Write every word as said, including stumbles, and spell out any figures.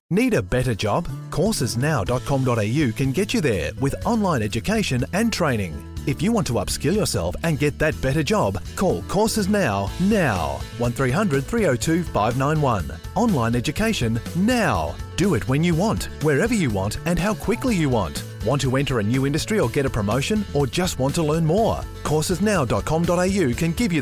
Need a better job? courses now dot com dot a u can get you there with online education and training. If you want to upskill yourself and get that better job, call Courses Now, now. one three hundred three oh two five nine one. Online education now. Do it when you want, wherever you want and how quickly you want. Want to enter a new industry or get a promotion or just want to learn more? courses now dot com dot a u can give you